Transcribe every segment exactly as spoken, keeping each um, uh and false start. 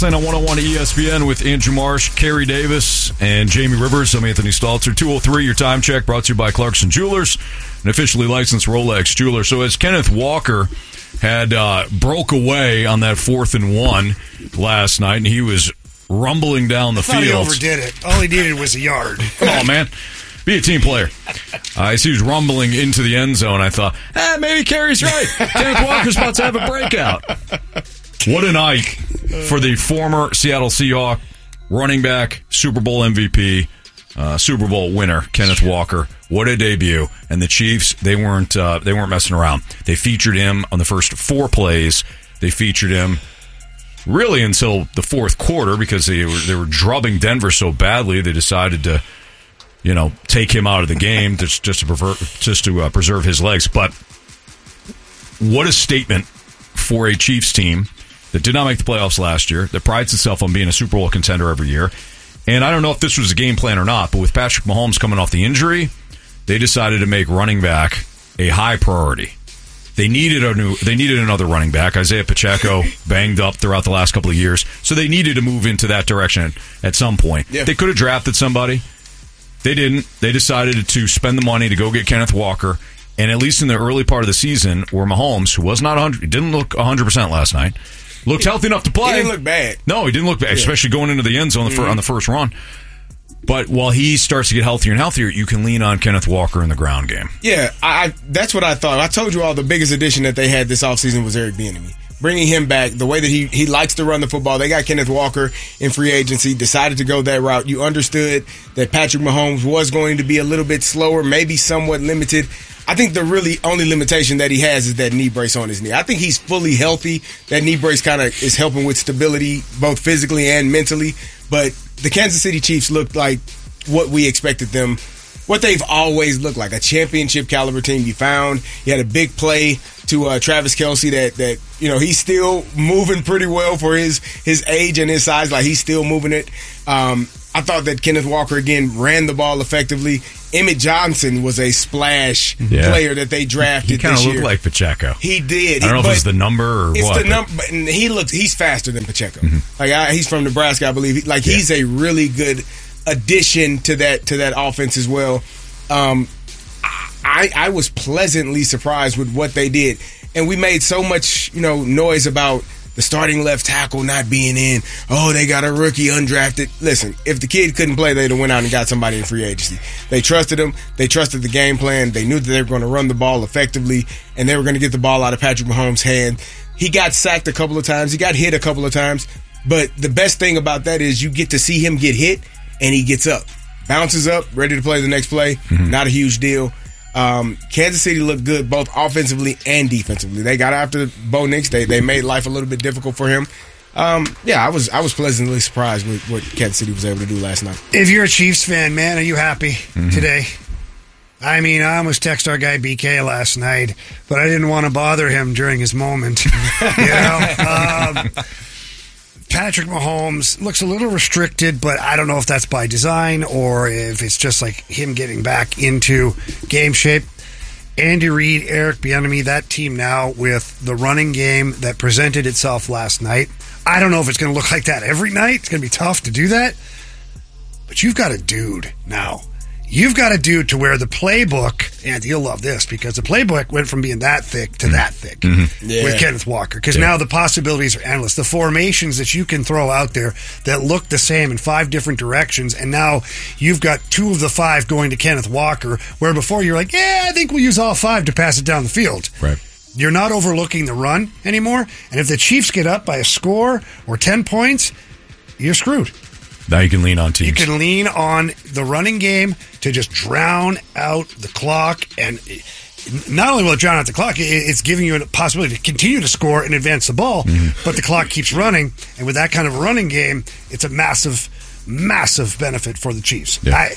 On one oh one E S P N with Andrew Marsh, Kerry Davis, and Jamie Rivers. I'm Anthony Stalter. two oh three, your time check, brought to you by Clarkson Jewelers, an officially licensed Rolex jeweler. So as Kenneth Walker had uh, broke away on that fourth and one last night, and he was rumbling down the I thought field. He overdid it. All he needed was a yard. Come on, man. Be a team player. Uh, as he was rumbling into the end zone, I thought, eh, maybe Kerry's right. Kenneth Walker's about to have a breakout. What a night for the former Seattle Seahawk running back, Super Bowl M V P, uh, Super Bowl winner, Kenneth Walker. What a debut. And the Chiefs, they weren't uh, they weren't messing around. They featured him on the first four plays. They featured him really until the fourth quarter because they were, they were drubbing Denver so badly they decided to, you know, take him out of the game just, just to, pervert, just to uh, preserve his legs. But what a statement for a Chiefs team that did not make the playoffs last year, that prides itself on being a Super Bowl contender every year. And I don't know if this was a game plan or not, but with Patrick Mahomes coming off the injury, they decided to make running back a high priority. They needed a new, they needed another running back. Isaiah Pacheco banged up throughout the last couple of years, so they needed to move into that direction at some point. Yeah. They could have drafted somebody. They didn't. They decided to spend the money to go get Kenneth Walker. And at least in the early part of the season, where Mahomes, who was not one hundred, didn't look one hundred percent last night, looked healthy enough to play. He didn't look bad. No, he didn't look bad, yeah. Especially going into the end zone mm-hmm. on the first run. But while he starts to get healthier and healthier, you can lean on Kenneth Walker in the ground game. Yeah, I, that's what I thought. I told you all the biggest addition that they had this offseason was Eric Bieniemy. Bringing him back, the way that he, he likes to run the football. They got Kenneth Walker in free agency, decided to go that route. You understood that Patrick Mahomes was going to be a little bit slower, maybe somewhat limited. I think the really only limitation that he has is that knee brace on his knee. I think he's fully healthy. That knee brace kind of is helping with stability, both physically and mentally. But the Kansas City Chiefs looked like what we expected them, what they've always looked like, a championship caliber team. You found you had a big play to uh, Travis Kelce that, that, you know, he's still moving pretty well for his, his age and his size. Like, he's still moving it. Um, I thought that Kenneth Walker, again, ran the ball effectively. Emmett Johnson was a splash yeah. player that they drafted he kinda this year. He kind of looked like Pacheco. He did. I don't know but if it's the number or it's what. It's the number, but he looks. He's faster than Pacheco. Mm-hmm. Like I, he's from Nebraska, I believe. Like yeah. he's a really good addition to that to that offense as well. Um, I, I was pleasantly surprised with what they did, and we made so much, you know, noise about the starting left tackle not being in. Oh, they got a rookie undrafted. Listen, if the kid couldn't play, they'd have went out and got somebody in free agency. They trusted him. They trusted the game plan. They knew that they were going to run the ball effectively, and they were going to get the ball out of Patrick Mahomes' hand. He got sacked a couple of times. He got hit a couple of times. But the best thing about that is you get to see him get hit, and he gets up. Bounces up, ready to play the next play. Mm-hmm. Not a huge deal. Um, Kansas City looked good both offensively and defensively. They got after Bo Nix. They they made life a little bit difficult for him. Um, yeah, I was I was pleasantly surprised with what Kansas City was able to do last night. If you're a Chiefs fan, man, are you happy mm-hmm. today? I mean, I almost texted our guy B K last night, but I didn't want to bother him during his moment. You know, um, Patrick Mahomes looks a little restricted, but I don't know if that's by design or if it's just like him getting back into game shape. Andy Reid, Eric Bieniemy, that team now with the running game that presented itself last night. I don't know if it's going to look like that every night. It's going to be tough to do that. But you've got a dude now. You've got a dude to where the playbook, and you'll love this, because the playbook went from being that thick to mm-hmm. that thick mm-hmm. yeah. with Kenneth Walker. Because yeah. now the possibilities are endless. The formations that you can throw out there that look the same in five different directions, and now you've got two of the five going to Kenneth Walker, where before you're like, yeah, I think we'll use all five to pass it down the field. Right. You're not overlooking the run anymore, and if the Chiefs get up by a score or ten points, you're screwed. Now you can lean on teams. You can lean on the running game to just drown out the clock. And not only will it drown out the clock, it's giving you a possibility to continue to score and advance the ball, mm-hmm. but the clock keeps running. And with that kind of a running game, it's a massive, massive benefit for the Chiefs. Yeah. I,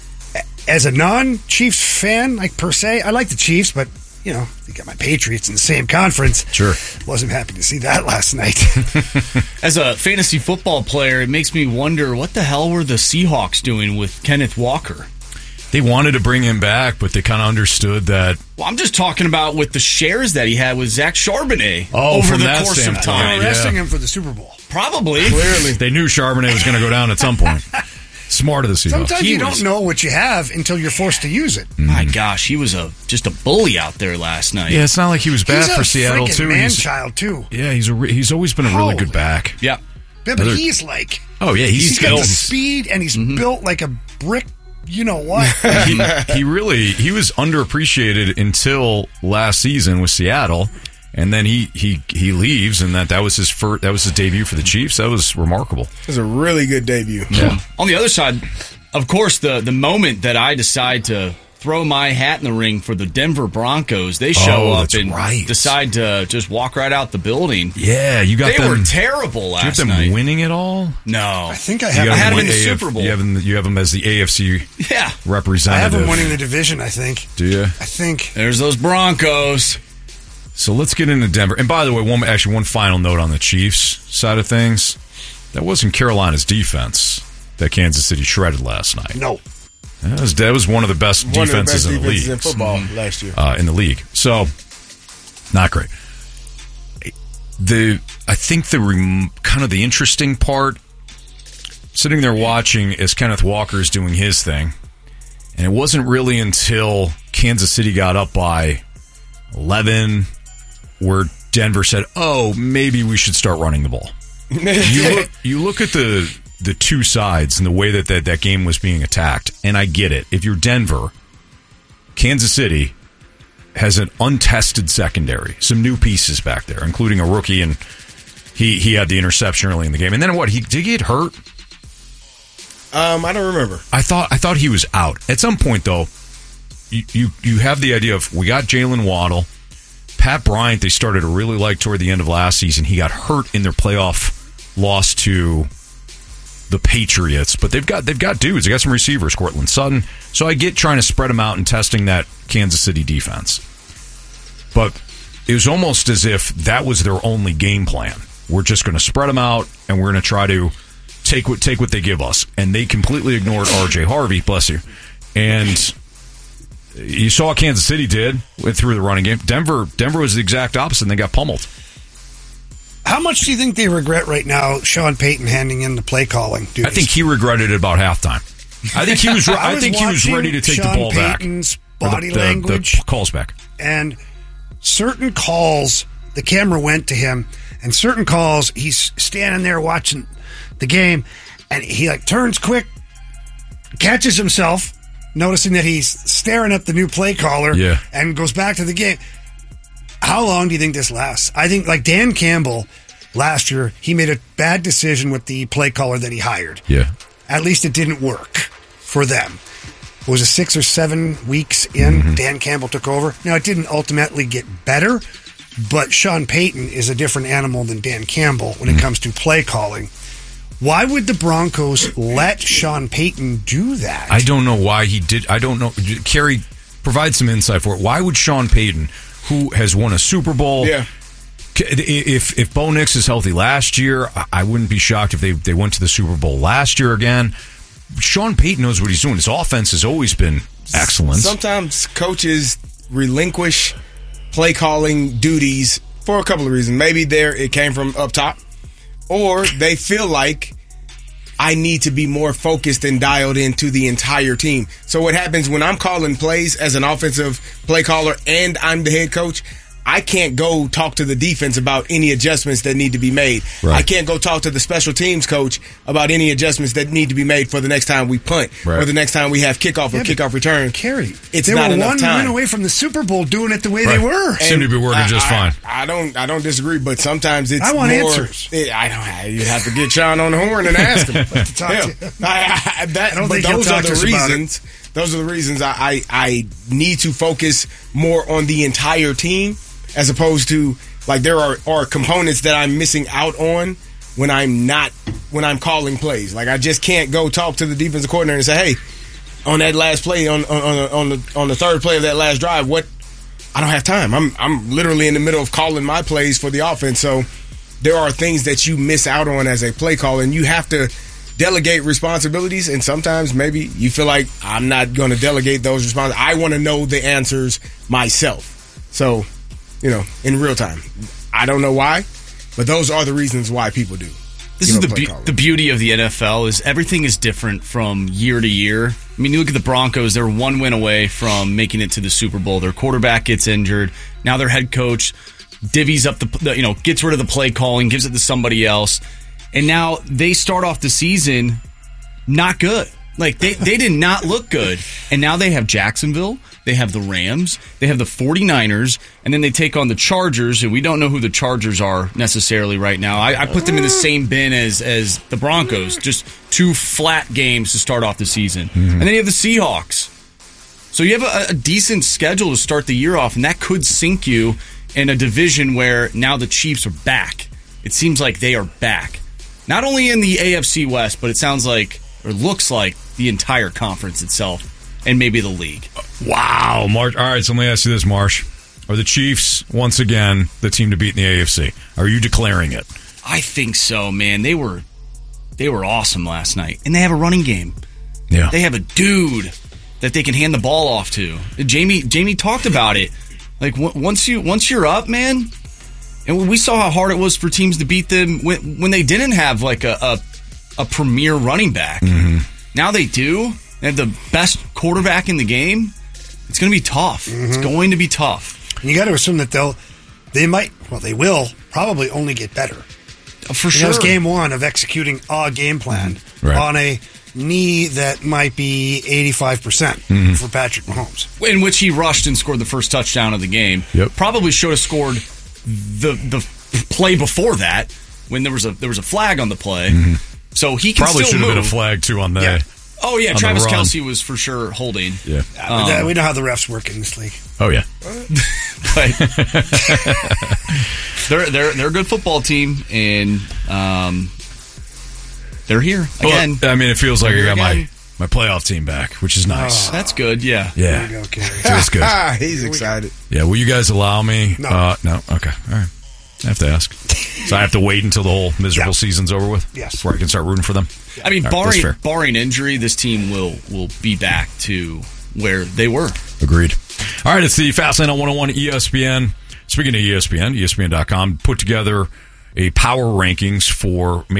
as a non-Chiefs fan, like per se, I like the Chiefs, but you know, you got my Patriots in the same conference. Sure. Wasn't happy to see that last night. As a fantasy football player, it makes me wonder, what the hell were the Seahawks doing with Kenneth Walker? They wanted to bring him back, but they kind of understood that. Well, I'm just talking about with the shares that he had with Zach Charbonnet Oh, over from the that course of standpoint, time. They're arresting yeah. him for the Super Bowl. Probably. Clearly. They knew Charbonnet was going to go down at some point. Smart of the Seahawks. Sometimes He you was- don't know what you have until you're forced to use it. My gosh, he was a just a bully out there last night. Yeah, it's not like he was bad He's for a Seattle freaking too. man He's, child too. yeah, he's a re- he's always been a really good Holy. back. Yeah. Yeah, but Other- he's like Oh yeah, he's, he's got built. the speed and he's built like a brick. You know what? he, he really he was underappreciated until last season with Seattle, and then he he he leaves, and that that was his first that was his debut for the Chiefs. That was remarkable. It was a really good debut. Yeah. On the other side, of course, the the moment that I decide to throw my hat in the ring for the Denver Broncos, they show Oh, up that's and right. decide to just walk right out the building. Yeah, you got They them. were terrible do you have last them night. winning it all. No, I think I You have. got I had them him in the A F Super Bowl. You have them. You have them as the A F C yeah. I have representative. him winning the division. I think. Do you? I think. There's those Broncos. So let's get into Denver. And by the way, one actually one final note on the Chiefs side of things. That wasn't Carolina's defense that Kansas City shredded last night. No. That was, that was one of the best One defenses of the in best the defenses league. in football last year. Uh, in the league. So, not great. The I think the rem, kind of the interesting part, sitting there watching as Kenneth Walker's doing his thing, and it wasn't really until Kansas City got up by eleven where Denver said, "Oh, maybe we should start running the ball." You look, you look at the the two sides and the way that, that that game was being attacked, and I get it. If you're Denver, Kansas City has an untested secondary, some new pieces back there, including a rookie, and he he had the interception early in the game. And then what? He did he get hurt? Um, I don't remember. I thought I thought he was out at some point though. You you, you have the idea of we got Jalen Waddle, Pat Bryant. They started to really like toward the end of last season. He got hurt in their playoff loss to the Patriots, but they've got they've got dudes. They got some receivers, Cortland Sutton. So I get trying to spread them out and testing that Kansas City defense, but it was almost as if that was their only game plan. We're just going to spread them out, and we're going to try to take what take what they give us. And they completely ignored R J Harvey, bless you. And you saw what Kansas City did went through the running game. Denver Denver was the exact opposite, and they got pummeled. How much do you think they regret right now? Sean Payton handing in the play calling duties? I think he regretted it about halftime. I think he was. I, I was think he was watching ready to take Sean the ball Payton's back. Or body the, the, language. the calls back. and certain calls, the camera went to him, and certain calls, he's standing there watching the game, and he like turns quick, catches himself, noticing that he's staring at the new play caller, Yeah. and goes back to the game. How long do you think this lasts? I think like Dan Campbell last year, he made a bad decision with the play caller that he hired. Yeah. At least it didn't work for them. It was a six or seven weeks in, Mm-hmm. Dan Campbell took over. Now, it didn't ultimately get better, but Sean Payton is a different animal than Dan Campbell when Mm-hmm. it comes to play calling. Why would the Broncos let Sean Payton do that? I don't know why he did. I don't know. Kerry, provide some insight for it. Why would Sean Payton, who has won a Super Bowl, Yeah. if if Bo Nix is healthy last year, I- I wouldn't be shocked if they, they went to the Super Bowl last year again. Sean Payton knows what he's doing. His offense has always been excellent. Sometimes coaches relinquish play calling duties for a couple of reasons. Maybe there it came from up top, or they feel like I need to be more focused and dialed into the entire team. So what happens when I'm calling plays as an offensive play caller and I'm the head coach? I can't go talk to the defense about any adjustments that need to be made. Right. I can't go talk to the special teams coach about any adjustments that need to be made for the next time we punt Right. or the next time we have kickoff or Yeah, but kickoff return. Kerry, It's they not were enough one time. win away from the Super Bowl doing it the way Right. they were. Seemed to be working I- just I- fine. I don't. I don't disagree, but sometimes it's. I want more, answers. It, I don't. You'd have to get Sean on the horn and ask him. talk Yeah. to- I, I, that, I don't but think he'll those talk are to the us about it. reasons. Those are the reasons I, I I need to focus more on the entire team as opposed to like there are are components that I'm missing out on when I'm not when I'm calling plays. Like I just can't go talk to the defensive coordinator and say, hey, on that last play on on on the, on the on the third play of that last drive, what I don't have time. I'm I'm literally in the middle of calling my plays for the offense. So there are things that you miss out on as a play caller, and you have to delegate responsibilities, and sometimes maybe you feel like I'm not going to delegate those responsibilities. I want to know the answers myself. So, you know, in real time. I don't know why, but those are the reasons why people do. This is the be- the beauty of the N F L is everything is different from year to year. I mean, you look at the Broncos; they're one win away from making it to the Super Bowl. Their quarterback gets injured. Now their head coach divvies up the, you know, gets rid of the play calling, gives it to somebody else, and now they start off the season not good. Like they they did not look good, and now they have Jacksonville. They have the Rams, they have the 49ers, and then they take on the Chargers, and we don't know who the Chargers are necessarily right now. I, I put them in the same bin as as the Broncos, just two flat games to start off the season. Mm-hmm. And then you have the Seahawks. So you have a, a decent schedule to start the year off, and that could sink you in a division where now the Chiefs are back. It seems like they are back. Not only in the A F C West, but it sounds like, or looks like, the entire conference itself. And maybe the league. Wow, Marsh. All right, so let me ask you this, Marsh. Are the Chiefs, once again, the team to beat in the A F C? Are you declaring it? I think so, man. They were they were awesome last night. And they have a running game. Yeah. They have a dude that they can hand the ball off to. Jamie Jamie talked about it. Like, once, you, once you're up, man, and we saw how hard it was for teams to beat them when, when they didn't have, like, a, a, a premier running back. Mm-hmm. Now they do. They have the best quarterback in the game. It's going to be tough. Mm-hmm. It's going to be tough. And you got to assume that they'll, they might, well, they will probably only get better. For and sure. That was game one of executing a game plan right. on a knee that might be eighty-five percent mm-hmm. for Patrick Mahomes. In which he rushed and scored the first touchdown of the game. Yep. Probably should have scored the the play before that when there was a there was a flag on the play. Mm-hmm. So he can probably still should have move. been a flag too on the. Yeah. Oh, yeah, Travis run. Kelce was for sure holding. Yeah. Um, that, we know how the refs work in this league. Oh, yeah. But they're, they're, they're a good football team, and um, they're here again. Well, I mean, it feels like I got again. my, my playoff team back, which is nice. Oh, that's good, yeah. Yeah. There you go, Kerry. So it's good. He's excited. Yeah, will you guys allow me? No. Uh, no? Okay. All right. I have to ask. So I have to wait until the whole miserable Yeah. season's over with? Yes. Before I can start rooting for them? I mean, All right, barring barring injury, this team will will be back to where they were. Agreed. All right, it's the Fastlane on one oh one E S P N. Speaking of E S P N, E S P N dot com put together a power rankings for maybe